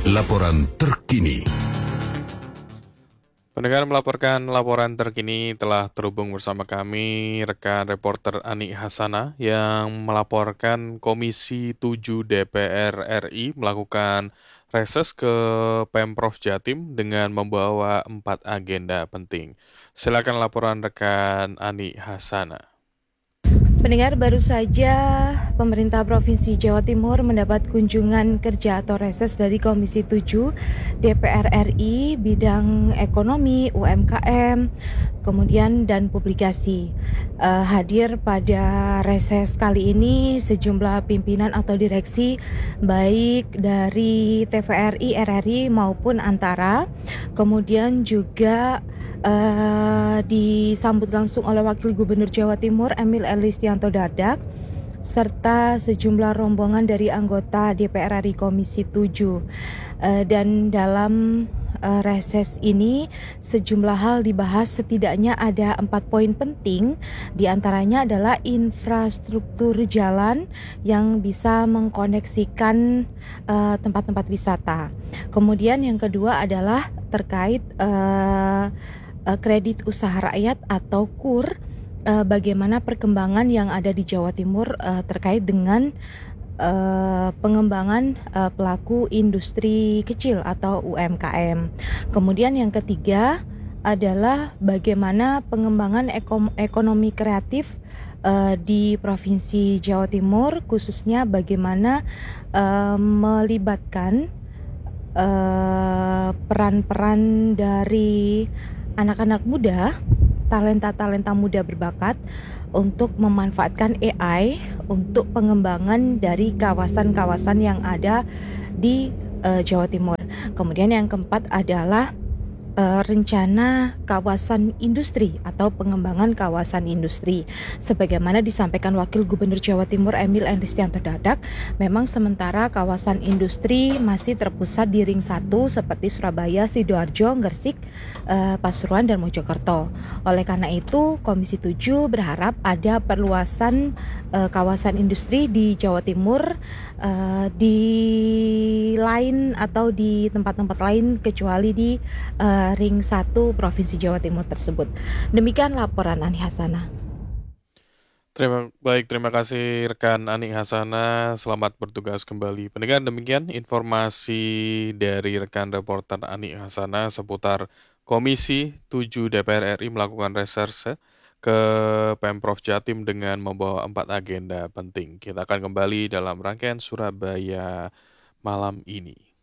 Laporan terkini. Pendengar melaporkan laporan terkini telah terhubung bersama kami rekan reporter Ani Hasana yang melaporkan Komisi 7 DPR RI melakukan reses ke Pemprov Jatim dengan membawa 4 agenda penting. Silakan laporan rekan Ani Hasana. Pendengar, baru saja pemerintah Provinsi Jawa Timur mendapat kunjungan kerja atau reses dari Komisi 7 DPR RI bidang ekonomi, UMKM, kemudian dan publikasi. Hadir pada reses kali ini sejumlah pimpinan atau direksi baik dari TVRI, RRI maupun Antara. Kemudian juga disambut langsung oleh Wakil Gubernur Jawa Timur Emil Elistianto Dardak serta sejumlah rombongan dari anggota DPR RI Komisi 7. Dan dalam reses ini sejumlah hal dibahas, setidaknya ada 4 poin penting. Di antaranya adalah infrastruktur jalan yang bisa mengkoneksikan tempat-tempat wisata. Kemudian yang kedua adalah terkait kredit usaha rakyat atau KUR, bagaimana perkembangan yang ada di Jawa Timur terkait dengan pengembangan pelaku industri kecil atau UMKM. Kemudian yang ketiga adalah bagaimana pengembangan ekonomi kreatif di Provinsi Jawa Timur, khususnya bagaimana melibatkan peran-peran dari anak-anak muda, talenta-talenta muda berbakat untuk memanfaatkan AI untuk pengembangan dari kawasan-kawasan yang ada di Jawa Timur. Kemudian yang keempat adalah rencana kawasan industri atau pengembangan kawasan industri. Sebagaimana disampaikan Wakil Gubernur Jawa Timur Emil Elistianto Dardak, memang sementara kawasan industri masih terpusat di ring 1 seperti Surabaya, Sidoarjo, Gresik, Pasuruan, dan Mojokerto. Oleh karena itu, Komisi 7 berharap ada perluasan kawasan industri di Jawa Timur, di lain atau di tempat-tempat lain kecuali di ring 1 Provinsi Jawa Timur tersebut. Demikian laporan Ani Hasana. Terima kasih rekan Ani Hasana, selamat bertugas kembali. Pendengar, demikian informasi dari rekan reporter Ani Hasana seputar Komisi 7 DPR RI melakukan reserse ke Pemprov Jatim dengan membawa 4 agenda penting. Kita akan kembali dalam rangkaian Surabaya malam ini.